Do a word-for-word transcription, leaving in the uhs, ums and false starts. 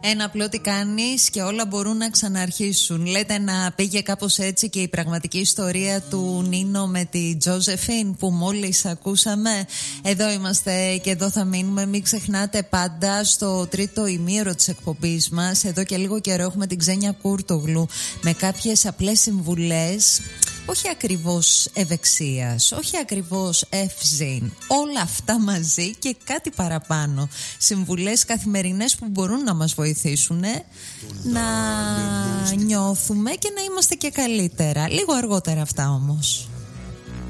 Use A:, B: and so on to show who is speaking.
A: Ένα απλό τι κάνεις και όλα μπορούν να ξαναρχίσουν. Λέτε να πήγε κάπως έτσι και η πραγματική ιστορία του Νίνο με τη Τζόζεφιν που μόλις ακούσαμε. Εδώ είμαστε και εδώ θα μείνουμε. Μην ξεχνάτε πάντα στο τρίτο ημίωρο της εκπομπής μας. Εδώ και λίγο καιρό έχουμε την Ξένια Κούρτογλου με κάποιες απλές συμβουλές. Όχι ακριβώς ευεξίας, όχι ακριβώς ευζήν. Όλα αυτά μαζί και κάτι παραπάνω. Συμβουλές καθημερινές που μπορούν να μας βοηθήσουν να νιώθουμε και να είμαστε και καλύτερα. Λίγο αργότερα αυτά όμως.